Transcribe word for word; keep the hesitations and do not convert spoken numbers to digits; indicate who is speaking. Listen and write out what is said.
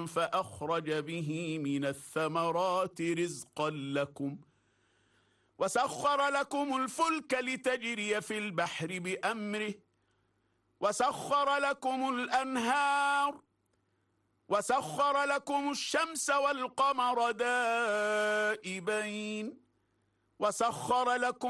Speaker 1: فأخرج به من الثمرات رزقا لكم وسخر لكم الفلك لتجري في البحر بأمره وسخر لكم الأنهار وسخر لكم الشمس والقمر دائبين وسخر لكم